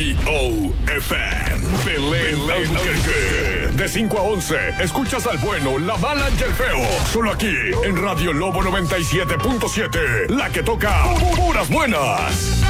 WIOFM. Belén Albuquerque. De 5 a 11, escuchas al bueno, la mala y el feo. Solo aquí, en Radio Lobo 97.7. La que toca puras buenas.